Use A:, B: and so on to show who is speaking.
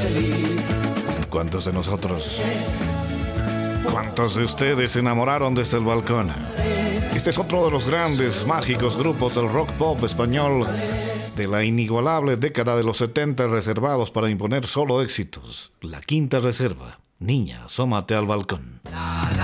A: ¿Cuántos de nosotros? ¿Cuántos de ustedes se enamoraron desde el balcón? Este es otro de los grandes, mágicos grupos del rock pop español de la inigualable década de los 70, reservados para imponer solo éxitos. La Quinta Reserva. Niña, asómate al balcón.